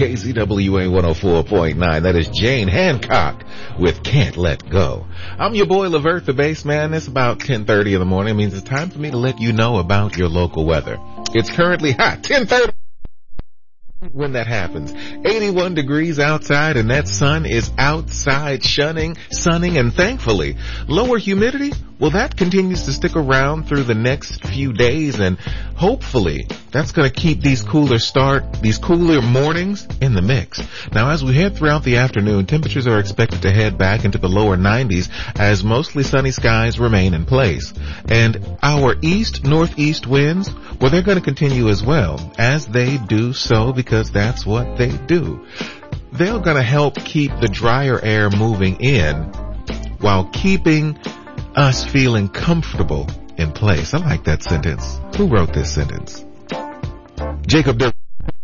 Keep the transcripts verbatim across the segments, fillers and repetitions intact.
K Z W A one oh four point nine. That is Jane Hancock with Can't Let Go. I'm your boy Levert, the bass man. It's about ten thirty in the morning. It means it's time for me to let you know about your local weather. It's currently hot, ten thirty. When that happens, eighty-one degrees outside, and that sun is outside shunning, sunning, and thankfully, lower humidity, well, that continues to stick around through the next few days, and hopefully, that's going to keep these cooler start, these cooler mornings in the mix. Now, as we head throughout the afternoon, temperatures are expected to head back into the lower nineties as mostly sunny skies remain in place. And our east-northeast winds, well, they're going to continue as well, as they do so because that's what they do. They're going to help keep the drier air moving in while keeping us feeling comfortable in place. I like that sentence. Who wrote this sentence? Jacob Dur-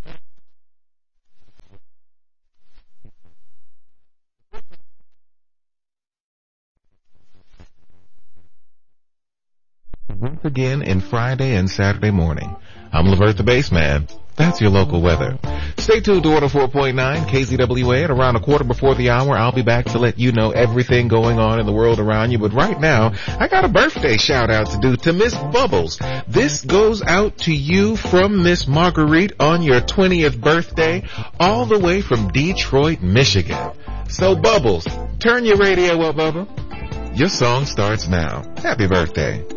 Once again in Friday and Saturday morning. I'm Levert the Bass Man. That's your local weather. Stay tuned to one oh four point nine K Z W A at around a quarter before the hour. I'll be back to let you know everything going on in the world around you. But right now, I got a birthday shout out to do to Miss Bubbles. This goes out to you from Miss Marguerite on your twentieth birthday, all the way from Detroit, Michigan. So Bubbles, turn your radio up, Bubba. Your song starts now. Happy birthday.